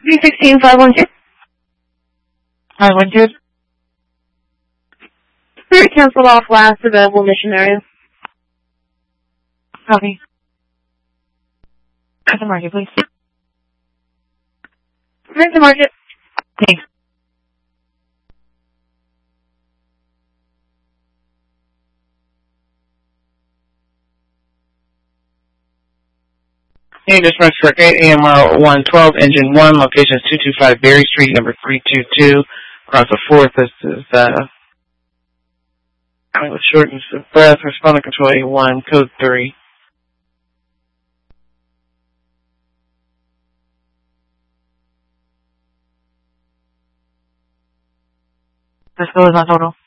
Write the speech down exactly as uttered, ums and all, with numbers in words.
three sixteen, five one two. five one two. Spirit canceled off last available mission area. Copy. At the market, please. At the market. Thanks. Hey, dispatch for eight A M R one twelve, engine one, location is two two five Berry Street, number three two two, across the fourth. This is, uh, with shortness of breath, responding control A one, code three. This goes on total.